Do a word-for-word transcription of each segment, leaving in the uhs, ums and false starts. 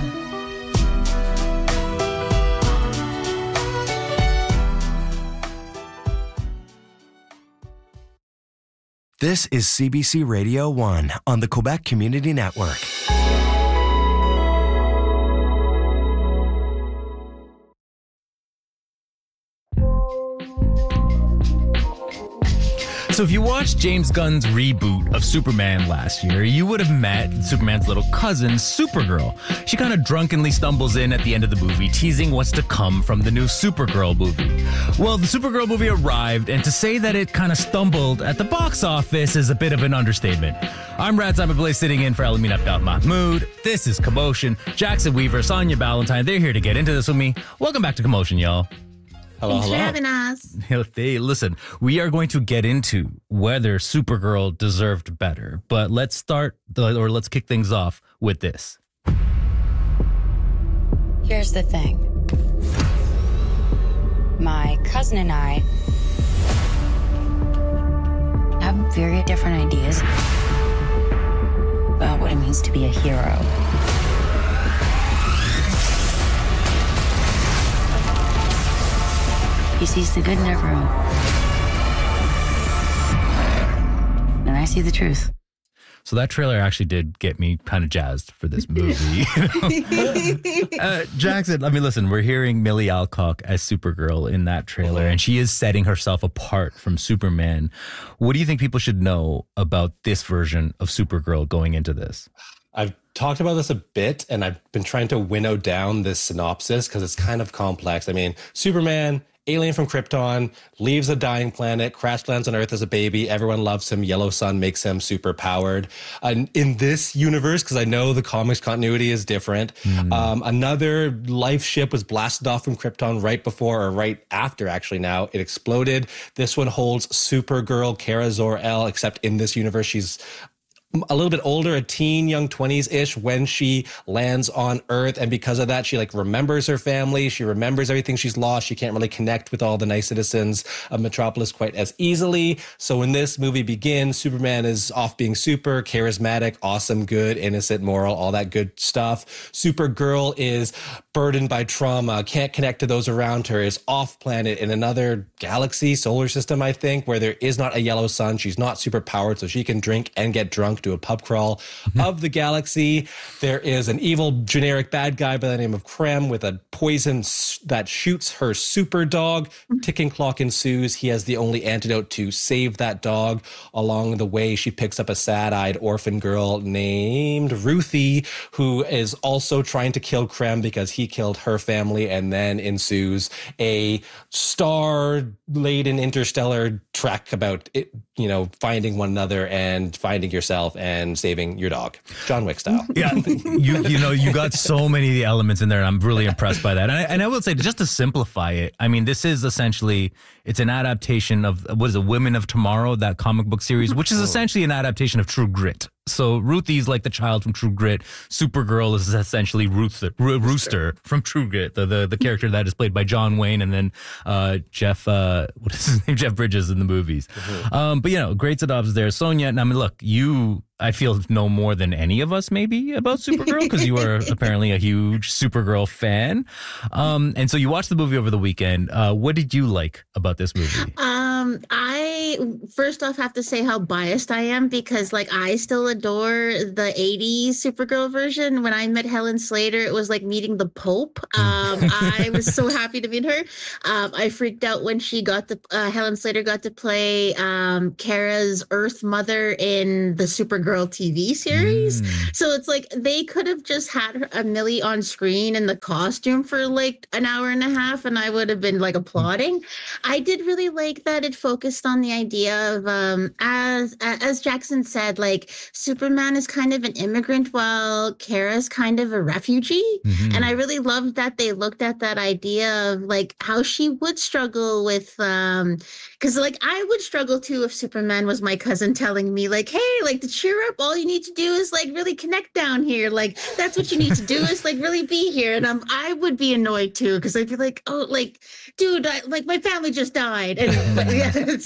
This is C B C Radio one on the Quebec Community Network. So if you watched James Gunn's reboot of Superman last year, you would have met Superman's little cousin, Supergirl. She kind of drunkenly stumbles in at the end of the movie, teasing what's to come from the new Supergirl movie. Well, the Supergirl movie arrived, and to say that it kind of stumbled at the box office is a bit of an understatement. I'm Rad Simon Blaze, sitting in for Alamin Abdal Mahmoud. This is Commotion. Jackson Weaver, Sonia Ballantyne, they're here to get into this with me. Welcome back to Commotion, y'all. Hello, Thanks hello. for having us. Hey, listen, we are going to get into whether Supergirl deserved better, but let's start, the, or let's kick things off with this. Here's the thing. My cousin and I have very different ideas about what it means to be a hero. He sees the good in everyone. And I see the truth. So that trailer actually did get me kind of jazzed for this movie. You know? uh, Jackson, I mean, listen, we're hearing Millie Alcock as Supergirl in that trailer, and she is setting herself apart from Superman. What do you think people should know about this version of Supergirl going into this? I've talked about this a bit, and I've been trying to winnow down this synopsis because it's kind of complex. I mean, Superman, alien from Krypton, leaves a dying planet, crash lands on Earth as a baby. Everyone loves him. Yellow sun makes him super powered. And in this universe, because I know the comics continuity is different, mm. um, another life ship was blasted off from Krypton right before, or right after, actually now, it exploded. This one holds Supergirl Kara Zor-El, except in this universe, she's a little bit older, a teen, young twenties-ish when she lands on Earth. And because of that, she like remembers her family. She remembers everything she's lost. She can't really connect with all the nice citizens of Metropolis quite as easily. So when this movie begins, Superman is off being super charismatic, awesome, good, innocent, moral, all that good stuff. Supergirl is burdened by trauma, can't connect to those around her, is off planet in another galaxy, solar system, I think, where there is not a yellow sun. She's not super powered, so she can drink and get drunk, do a pub crawl mm-hmm. of the galaxy. There is an evil generic bad guy by the name of Krem with a poison that shoots her super dog. Ticking clock ensues. He has the only antidote to save that dog. Along the way, she picks up a sad-eyed orphan girl named Ruthie, who is also trying to kill Krem because he killed her family. And then ensues a star-laden interstellar trek about it, you know, finding one another and finding yourself and saving your dog, John Wick style. Yeah, you you know, you got so many of the elements in there, and I'm really impressed by that. And I, and I will say, just to simplify it, I mean, this is essentially, it's an adaptation of, what is it, Women of Tomorrow, that comic book series, which is essentially an adaptation of True Grit. So Ruthie's like the child from True Grit. Supergirl is essentially Rooster, Ro- Rooster from True Grit, the, the the character that is played by John Wayne and then uh, Jeff, uh, what is his name? Jeff Bridges in the movies. Mm-hmm. Um, but, you know, great synopsis there. Sonia, and I mean, look, you, I feel, know more than any of us maybe about Supergirl because you are apparently a huge Supergirl fan. Um, and so you watched the movie over the weekend. Uh, what did you like about this movie? Um, I first off have to say how biased I am because, like, I still adore the eighties Supergirl version. When I met Helen Slater, it was like meeting the Pope. Um, I was so happy to meet her. Um, I freaked out when she got to, uh, Helen Slater got to play um, Kara's Earth mother in the Supergirl T V series. Mm. So it's like they could have just had her, a Millie on screen in the costume for like an hour and a half, and I would have been like applauding. I did really like that it focused on the idea of, um, as as Jackson said, like Superman is kind of an immigrant while Kara's kind of a refugee. Mm-hmm. And I really loved that they looked at that idea of like how she would struggle with, um, because like I would struggle too if Superman was my cousin telling me like, hey, like to cheer up, all you need to do is like really connect down here. Like that's what you need to do is like really be here. And um, I would be annoyed too because I'd be like, oh, like, dude, I, like my family just died. And but, yeah, so, but I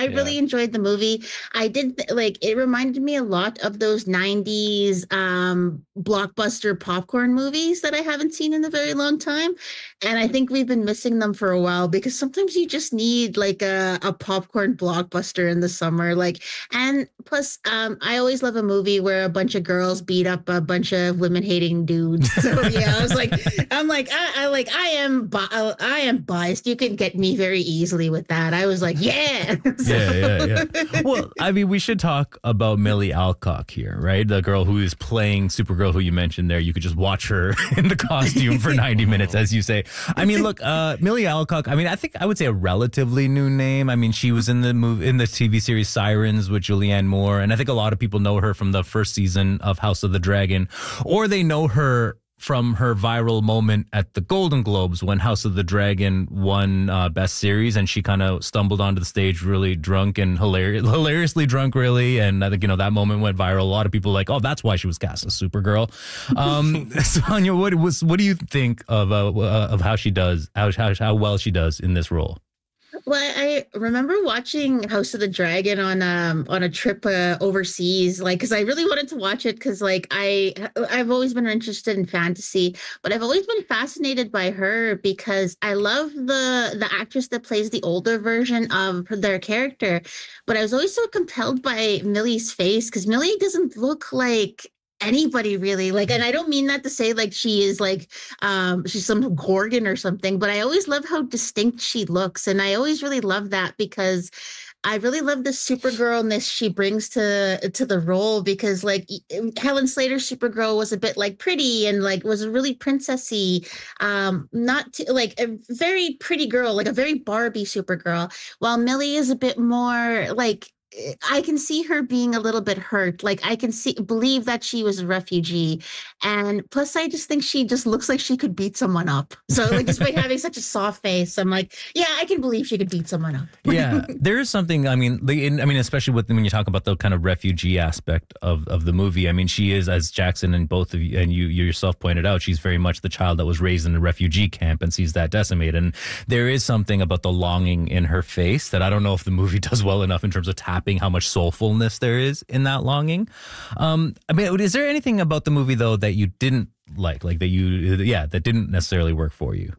I Yeah. really enjoyed the movie. I did th- like it reminded me a lot of those nineties um blockbuster popcorn movies that I haven't seen in a very long time. And I think we've been missing them for a while because sometimes you just need like a, a popcorn blockbuster in the summer. Like, and plus, um, I always love a movie where a bunch of girls beat up a bunch of women hating dudes. So yeah, I was like, I'm like, I, I like, I am, bi- I am biased. You can get me very easily with that. I was like, yeah. So- Yeah, yeah, yeah. Well, I mean, we should talk about Millie Alcock here, right? The girl who is playing Supergirl, who you mentioned there. You could just watch her in the costume for ninety minutes, as you say. I mean, look, uh, Millie Alcock, I mean, I think I would say a relatively new name. I mean, she was in the movie, in the T V series Sirens with Julianne Moore. And I think a lot of people know her from the first season of House of the Dragon, or they know her from her viral moment at the Golden Globes when House of the Dragon won uh, Best Series, and she kind of stumbled onto the stage really drunk and hilarious, hilariously drunk, really. And I think, you know, that moment went viral. A lot of people were like, oh, that's why she was cast as Supergirl. Um, Sonia, what was what do you think of uh, uh, of how she does, how, how how well she does in this role? Well, I remember watching House of the Dragon on um on a trip uh, overseas, like because I really wanted to watch it because like I I've always been interested in fantasy, but I've always been fascinated by her because I love the the actress that plays the older version of their character, but I was always so compelled by Millie's face because Millie doesn't look like anybody really, like, and I don't mean that to say like she is like um she's some Gorgon or something, but I always love how distinct she looks, and I always really love that because I really love the Supergirlness she brings to to the role because like Helen Slater's Supergirl was a bit like pretty and like was really princessy, um not too, like a very pretty girl, like a very Barbie Supergirl, while Millie is a bit more like I can see her being a little bit hurt. Like I can see, believe that she was a refugee. And plus I just think she just looks like she could beat someone up. So like despite having such a soft face, I'm like, yeah, I can believe she could beat someone up. Yeah, there is something, I mean, the, I mean, especially with when you talk about the kind of refugee aspect of, of the movie. I mean, she is, as Jackson and both of you, and you, you yourself pointed out, she's very much the child that was raised in a refugee camp and sees that decimated. And there is something about the longing in her face that I don't know if the movie does well enough in terms of tapping how much soulfulness there is in that longing. Um, I mean, is there anything about the movie though that you didn't like, like that you, yeah, that didn't necessarily work for you?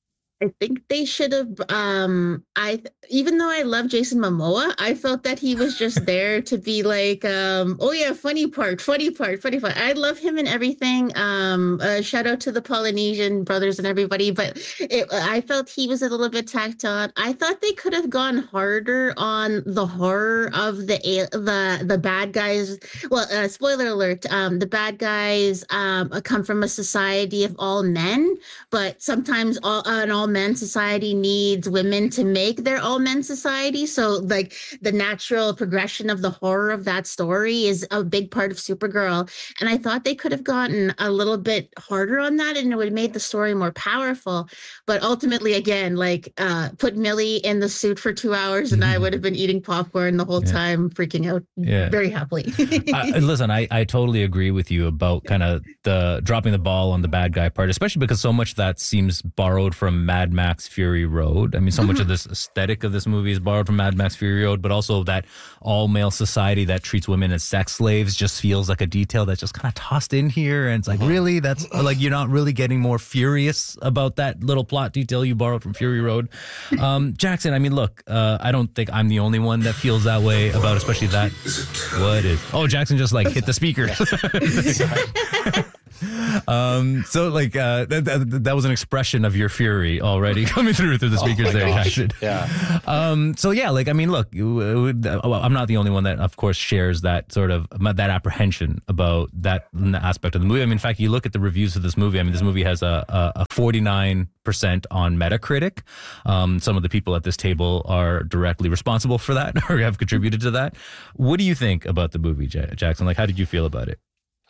I think they should have. Um, I even though I love Jason Momoa, I felt that he was just there to be like, um, oh yeah, funny part, funny part, funny part. I love him and everything. Um, uh, shout out to the Polynesian brothers and everybody, but it, I felt he was a little bit tacked on. I thought they could have gone harder on the horror of the the the bad guys. Well, uh, spoiler alert: um, the bad guys um, come from a society of all men, but sometimes all uh, an all men society needs women to make their all men society. So like the natural progression of the horror of that story is a big part of Supergirl. And I thought they could have gotten a little bit harder on that and it would have made the story more powerful. But ultimately, again, like uh, put Millie in the suit for two hours and I would have been eating popcorn the whole Yeah. time, freaking out Yeah. very happily. I, listen, I, I totally agree with you about kind of the dropping the ball on the bad guy part, especially because so much of that seems borrowed from Mad Max Fury Road. I mean, so much of this aesthetic of this movie is borrowed from Mad Max Fury Road, but also that all male society that treats women as sex slaves just feels like a detail that's just kind of tossed in here. And it's like, really? That's like, you're not really getting more furious about that little plot detail you borrowed from Fury Road. Um, Jackson, I mean, look, uh, I don't think I'm the only one that feels that way about especially that. What is? Oh, Jackson just like hit the speaker. um, so like uh, that, that that was an expression of your fury already coming through through the speakers Oh my there, gosh. Jackson. Yeah. Um, so yeah, like I mean, look, you- uh, I'm not the only one that, of course, shares that sort of that apprehension about that aspect of the movie. I mean, in fact, you look at the reviews of this movie. I mean, this movie has a, a, a forty-nine percent on Metacritic. Um, some of the people at this table are directly responsible for that or have contributed to that. What do you think about the movie, J- Jackson? Like, how did you feel about it?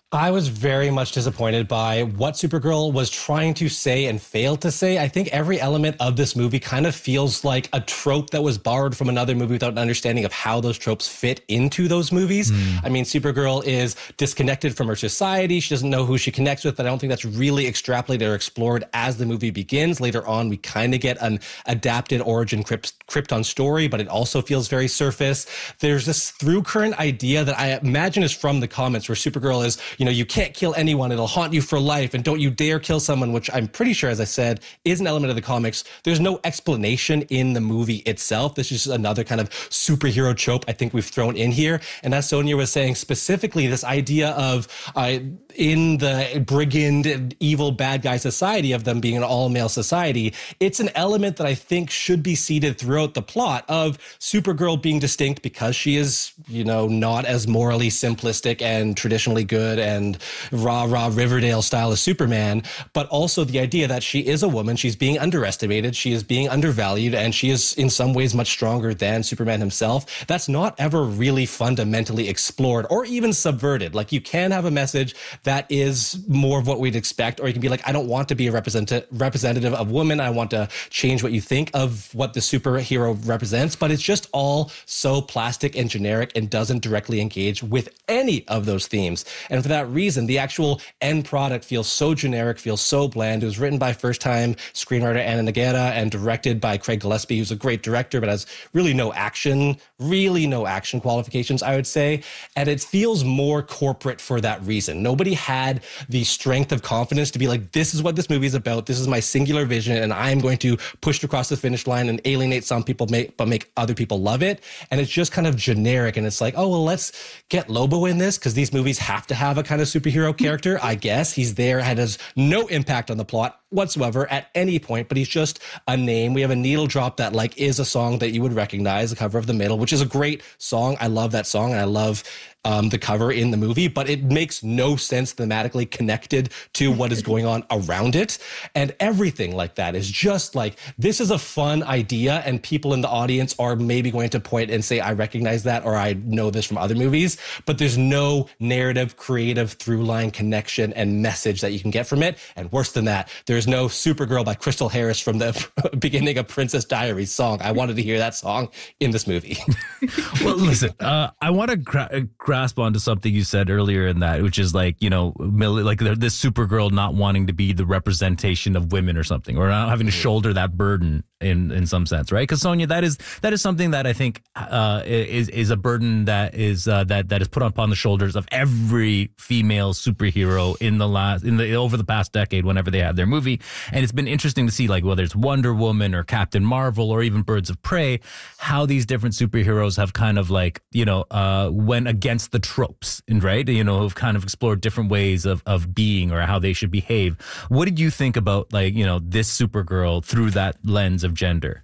I was very much disappointed by what Supergirl was trying to say and failed to say. I think every element of this movie kind of feels like a trope that was borrowed from another movie without an understanding of how those tropes fit into those movies. Mm. I mean, Supergirl is disconnected from her society. She doesn't know who she connects with, but I don't think that's really extrapolated or explored as the movie begins. Later on, we kind of get an adapted origin Krypton story, but it also feels very surface. There's this through current idea that I imagine is from the comics where Supergirl is, you know, you can't kill anyone. It'll haunt you for life. And don't you dare kill someone, which I'm pretty sure, as I said, is an element of the comics. There's no explanation in the movie itself. This is just another kind of superhero trope I think we've thrown in here. And as Sonia was saying, specifically this idea of uh, in the brigand, evil, bad guy society of them being an all-male society, it's an element that I think should be seeded throughout the plot of Supergirl being distinct because she is, you know, not as morally simplistic and traditionally good and rah rah Riverdale style as Superman, but also the idea that she is a woman, she's being underestimated, she is being undervalued, and she is in some ways much stronger than Superman himself. That's not ever really fundamentally explored or even subverted. Like, you can have a message that is more of what we'd expect, or you can be like, I don't want to be a represent- representative of women, I want to change what you think of what the superhero represents, but it's just all so plastic and generic and doesn't directly engage with any of those themes. And for that reason, the actual end product feels so generic, feels so bland. It was written by first-time screenwriter Anna Nogueira and directed by Craig Gillespie, who's a great director, but has really no action, really no action qualifications, I would say. And it feels more corporate for that reason. Nobody had the strength of confidence to be like, this is what this movie is about. This is my singular vision, and I'm going to push it across the finish line and alienate some people, make, but make other people love it. And it's just kind of generic. And it's like, oh, well, let's get Lobo in this because these movies have to have a kind of superhero character. I guess he's there, has no impact on the plot whatsoever at any point, but he's just a name. We have a needle drop that like is a song that you would recognize, the cover of The Middle, which is a great song. I love that song, and I love um, the cover in the movie, but it makes no sense thematically connected to what is going on around it. And everything like that is just like, this is a fun idea, and people in the audience are maybe going to point and say, I recognize that, or I know this from other movies, but there's no narrative, creative through line connection and message that you can get from it. And worse than that, there's no Supergirl by Crystal Harris from the beginning of Princess Diaries song. I wanted to hear that song in this movie. Well, listen, uh, I want to gra- grasp onto something you said earlier in that, which is like, you know, like this Supergirl not wanting to be the representation of women or something, or not having to shoulder that burden in in some sense, right? Because Sonia, that is that is something that I think uh, is is a burden that is uh, that that is put upon the shoulders of every female superhero in the last in the over the past decade. Whenever they have their movie, and it's been interesting to see, like, whether it's Wonder Woman or Captain Marvel or even Birds of Prey, how these different superheroes have kind of like, you know, uh, went against the tropes, and right, you know, have kind of explored different ways of of being or how they should behave. What did you think about, like, you know, this Supergirl through that lens of gender?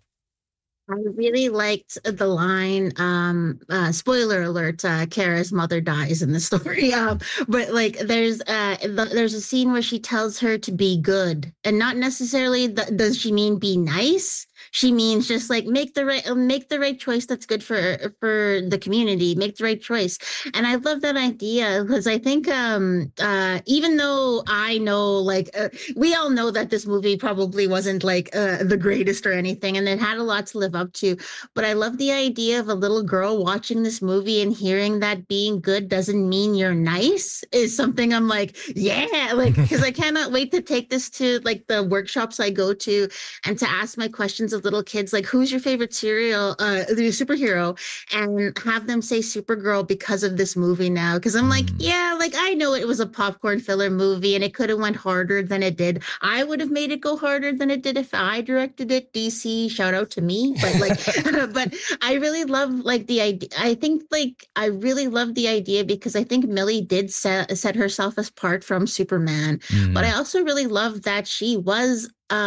I really liked the line, um, uh, spoiler alert, uh, Kara's mother dies in the story. Um, but like there's uh, the, there's a scene where she tells her to be good, and not necessarily th- does she mean be nice. She means just like make the right make the right choice that's good for for the community. Make the right choice. And I love that idea because I think um, uh, even though I know, like, uh, we all know that this movie probably wasn't like uh, the greatest or anything, and it had a lot to live up to. But I love the idea of a little girl watching this movie and hearing that being good doesn't mean you're nice is something I'm like, yeah, like, because I cannot wait to take this to like the workshops I go to and to ask my questions of little kids, like, who's your favorite serial uh the superhero, and have them say Supergirl because of this movie now. Because I'm like, yeah, like, I know it was a popcorn filler movie and it could have went harder than it did. I would have made it go harder than it did if I directed it. D C, shout out to me. But like but I really love like the idea. I think like I really love the idea because I think Millie did set set herself apart from Superman. Mm. But I also really love that she was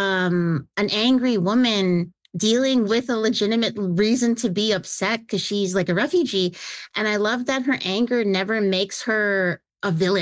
um an angry woman dealing with a legitimate reason to be upset because she's like a refugee. And I love that her anger never makes her a villain.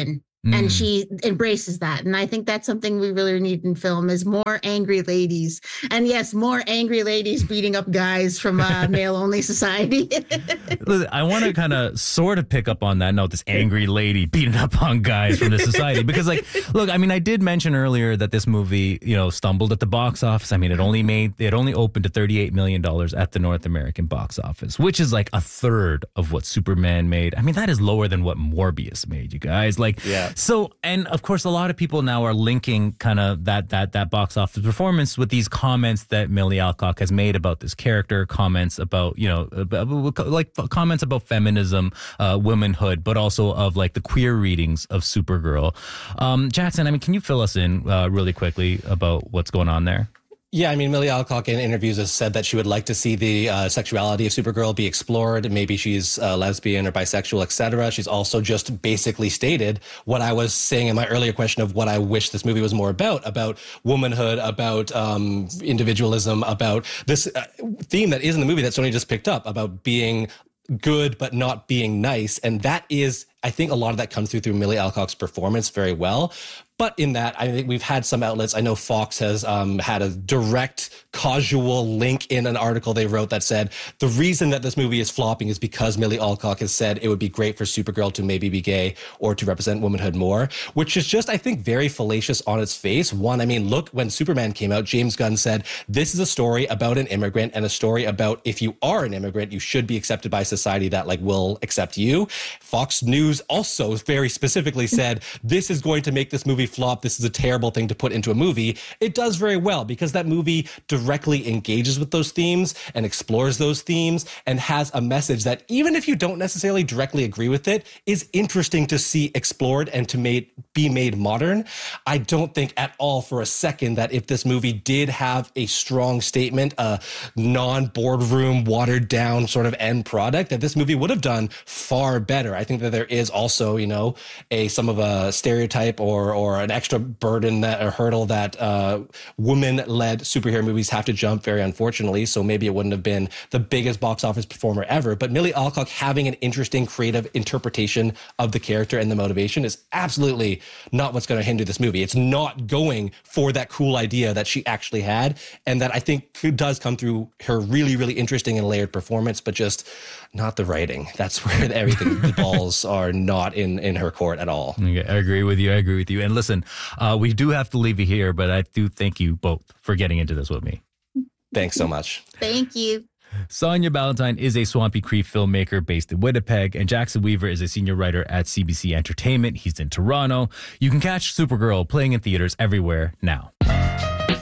And she embraces that. And I think that's something we really need in film is more angry ladies. And yes, more angry ladies beating up guys from a male-only society. Listen, I want to kind of sort of pick up on that note, this angry lady beating up on guys from this society. Because, like, look, I mean, I did mention earlier that this movie, you know, stumbled at the box office. I mean, it only made, it only opened to thirty-eight million dollars at the North American box office, which is like a third of what Superman made. I mean, that is lower than what Morbius made, you guys. Like, yeah. So, and of course, a lot of people now are linking kind of that that that box office performance with these comments that Millie Alcock has made about this character, comments about, you know, about, like comments about feminism, uh, womanhood, but also of like the queer readings of Supergirl. Um, Jackson, I mean, can you fill us in uh, really quickly about what's going on there? Yeah, I mean, Millie Alcock in interviews has said that she would like to see the uh, sexuality of Supergirl be explored. Maybe she's uh, lesbian or bisexual, et cetera. She's also just basically stated what I was saying in my earlier question of what I wish this movie was more about, about womanhood, about um, individualism, about this uh, theme that is in the movie that Sony just picked up, about being good but not being nice. And that is, I think a lot of that comes through through Millie Alcock's performance very well. But in that, I think we've had some outlets. I know Fox has um, had a direct, casual link in an article they wrote that said the reason that this movie is flopping is because Millie Alcock has said it would be great for Supergirl to maybe be gay or to represent womanhood more, which is just, I think, very fallacious on its face. One, I mean, look, when Superman came out, James Gunn said, this is a story about an immigrant and a story about if you are an immigrant, you should be accepted by society that like will accept you. Fox News also very specifically said, this is going to make this movie flop. This is a terrible thing to put into a movie. It does very well because that movie directly engages with those themes and explores those themes and has a message that even if you don't necessarily directly agree with it, is interesting to see explored and to made, be made modern. I don't think at all for a second that if this movie did have a strong statement, a non-boardroom, watered down sort of end product, that this movie would have done far better. I think that there is also, you know, a some of a stereotype or or an extra burden that a hurdle that uh, woman-led superhero movies have to jump, very unfortunately. So maybe it wouldn't have been the biggest box office performer ever. But Millie Alcock having an interesting creative interpretation of the character and the motivation is absolutely not what's going to hinder this movie. It's not going for that cool idea that she actually had, and that I think does come through her really, really interesting and layered performance, but just not the writing. That's where everything, the balls are not in, in her court at all. Okay, I agree with you. I agree with you. And listen, uh, we do have to leave you here, but I do thank you both for getting into this with me. Thanks so much. Thank you. Sonia Ballantyne is a Swampy Creek filmmaker based in Winnipeg, and Jackson Weaver is a senior writer at C B C Entertainment. He's in Toronto. You can catch Supergirl playing in theaters everywhere now.